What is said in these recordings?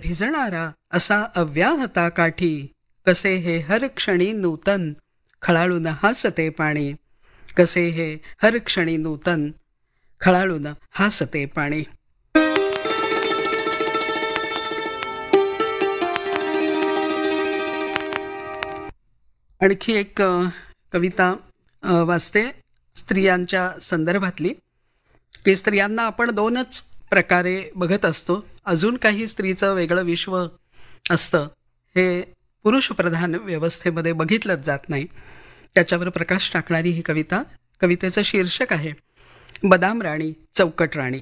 भिजणारा असा अव्याहता काठी, कसे हे हर क्षणी नूतन, खळाळून हासते पाणी. कसे हे हर क्षणी नूतन, खळाळून हासते पाणी. आणखी एक कविता वाचते स्त्रियांच्या संदर्भातली, की स्त्रियांना आपण दोनच प्रकारे बघत असतो. अजून काही स्त्रीचं वेगळं विश्व असतं, हे पुरुषप्रधान व्यवस्थेमध्ये बघितलंच जात नाही. त्याच्यावर प्रकाश टाकणारी ही कविता. कवितेचं शीर्षक आहे बदाम राणी चौकट राणी.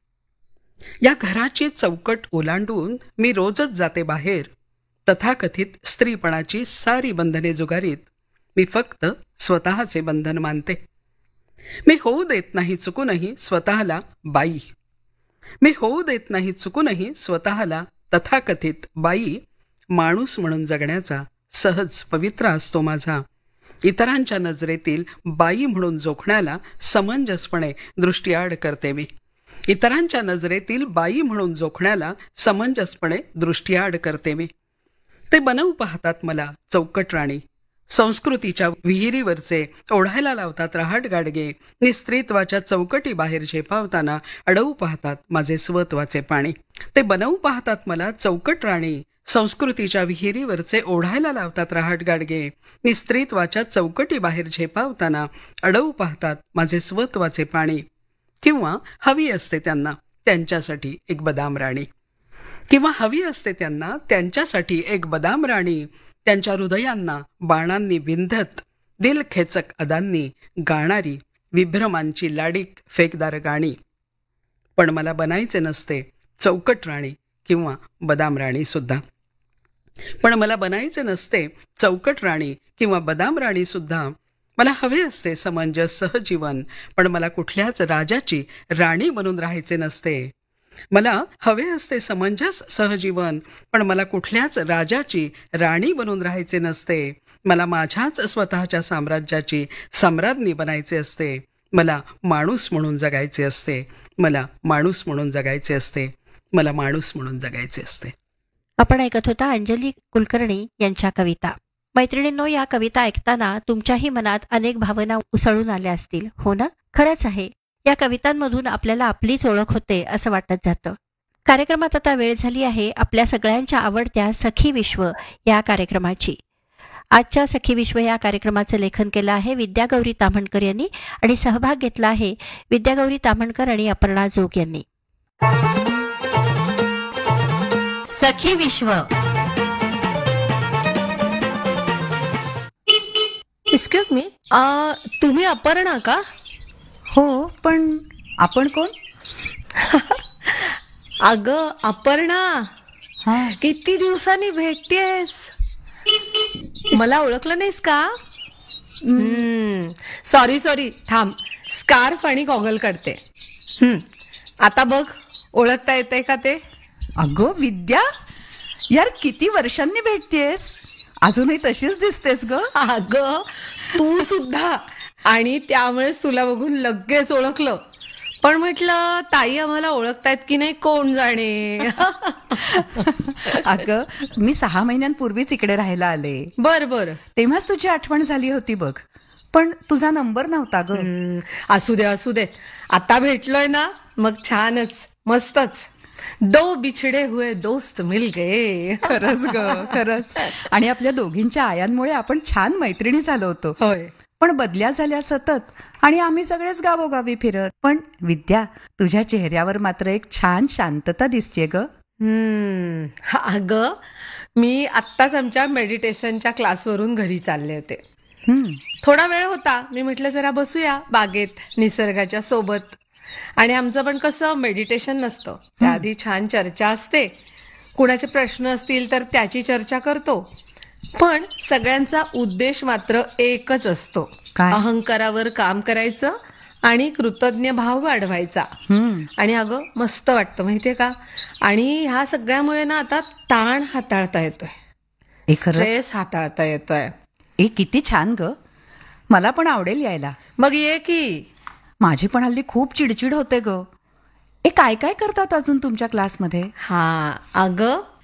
या घराची चौकट ओलांडून मी रोजच जाते बाहेर. तथाकथित स्त्रीपणाची सारी बंधने जुगारीत मी फक्त स्वतःचे बंधन मानते. मी होऊ देत नाही चुकूनही स्वतःला बाई. मी होऊ देत नाही चुकूनही स्वतःला तथाकथित बाई. माणूस म्हणून जगण्याचा सहज पवित्र असतो माझा. इतरांच्या नजरेतील बाई म्हणून जोखण्याला समंजसपणे दृष्टिआड करते मी. इतरांच्या नजरेतील बाई म्हणून जोखण्याला समंजसपणे दृष्टिआड करते मी. ते बनवू पाहतात मला चौकट राणी. संस्कृतीच्या विहिरीवरचे ओढायला लावतात रहाट गाडगे. निस्त्रीत्वाच्या चौकटी बाहेर झेपावताना अडवू पाहतात माझे स्वत्वाचे पाणी. ते बनवू पाहतात मला चौकट राणी. संस्कृतीच्या विहिरीवरचे ओढायला लावतात रहाट गाडगे. निस्त्रीत्वाच्या चौकटी बाहेर झेपावताना अडवू पाहतात माझे स्वत्वाचे पाणी. किंवा हवी असते त्यांना त्यांच्यासाठी एक बदाम राणी. किंवा हवी असते त्यांना त्यांच्यासाठी एक बदाम राणी. त्यांच्या हृदयांना बाणांनी विंधत दिल खेचक अदांनी गाणारी विभ्रमांची लाडीक फेकदार गाणी. पण मला बनायचे नसते चौकट राणी किंवा बदाम राणी सुद्धा. पण मला बनायचे नसते चौकट राणी किंवा बदाम राणी सुद्धा. मला हवे असते समंजस सहजीवन, पण मला कुठल्याच राजाची राणी बनून राहायचे नसते. मला हवे असते समंजस सहजीवन, पण मला कुठल्याच राजाची राणी बनून राहायचे नसते. मला माझ्याच स्वतःच्या साम्राज्याची सम्राज्ञी बनायचे असते. मला माणूस म्हणून जगायचे असते. मला माणूस म्हणून जगायचे असते. मला माणूस म्हणून जगायचे असते. आपण ऐकत होता अंजली कुलकर्णी यांच्या कविता. मैत्रिणींनो, या कविता ऐकताना तुमच्याही मनात अनेक भावना उसळून आल्या असतील, हो ना? खरंच आहे, या कवितांमधून आपल्याला आपलीच ओळख होते असं वाटत जातं. कार्यक्रमात आता वेळ झाली आहे आपल्या सगळ्यांच्या आवडत्या सखी विश्व या कार्यक्रमाची. आजच्या सखी विश्व या कार्यक्रमाचं लेखन केलं आहे विद्यागौरी ताम्हणकर यांनी आणि सहभाग घेतला आहे विद्यागौरी ताम्हणकर आणि अपर्णा जोग यांनी. सखी विश्व. एक्सक्यूज मी, तुम्ही अपर्णा का? हो, पण आपण कोण? अगं अपर्णा, हा, किती दिवसांनी भेटतेस. मला ओळखलं नाहीस का? सॉरी थांब, स्कार्फ आणि गॉगल काढते. आता बघ, ओळखता येते का ते? अगं विद्या, यार किती वर्षांनी भेटतेस. अजूनही तशीच दिसतेस ग. अगं तू सुद्धा, आणि त्यामुळेच तुला बघून लगेच ओळखलं. पण म्हटलं ताई आम्हाला ओळखतायत की नाही कोण जाणे. अगं मी 6 महिन्यांपूर्वीच इकडे राहायला आले. बर तेव्हाच तुझी आठवण झाली होती बघ, पण तुझा नंबर नव्हता ग. असू दे, आता भेटलोय ना, मग छानच, मस्तच. 2 बिछडे हुए दोस्त मिल गए. खरंच ग, खरंच. आणि आपल्या दोघींच्या आयांमुळे आपण छान मैत्रिणी झालो होतो. होय, पण बदल्या झाल्या सतत आणि आम्ही सगळेच गावोगावी फिरत. पण विद्या, तुझ्या चेहऱ्यावर मात्र एक छान शांतता दिसतेय ग. अगं मी आत्ताच आमच्या मेडिटेशनच्या क्लासवरून घरी चालले होते. थोडा वेळ होता, मी म्हटलं जरा बसूया बागेत निसर्गाच्या सोबत. आणि आमचं पण कसं मेडिटेशन नसतं, त्याआधी छान चर्चा असते. कुणाचे प्रश्न असतील तर त्याची चर्चा करतो. पण सगळ्यांचा उद्देश मात्र एकच असतो, अहंकारावर काम करायचं आणि कृतज्ञ भाव वाढवायचा. आणि अगं मस्त वाटतं माहितीये का. आणि ह्या सगळ्यामुळे ना आता ताण हाताळता येतोय, स्ट्रेस हाताळता येतोय. किती छान ग, मला पण आवडेल यायला. मग ये की. माझी पण हल्ली खूप चिडचिड होते ग. काय काय करतात अजून तुमच्या क्लासमध्ये? अगं